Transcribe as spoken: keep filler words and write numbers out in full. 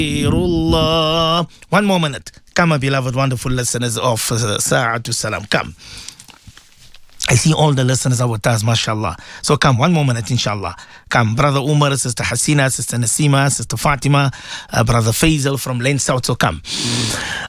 One more minute. Come, my beloved, wonderful listeners of uh, Sa'atu Salam. Come. I see all the listeners are with us, mashallah. So come, one more minute, inshallah. Come, Brother Umar, Sister Hasina, Sister Nasima, Sister Fatima, uh, Brother Faisal from Lane South. So come.